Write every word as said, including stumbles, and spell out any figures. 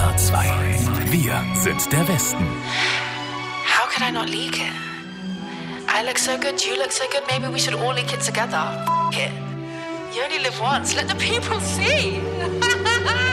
R zwei. Wir sind der Westen. How could I not leak it? I look so good, you look so good, maybe we should all leak it together. F it. You only live once, let the people see.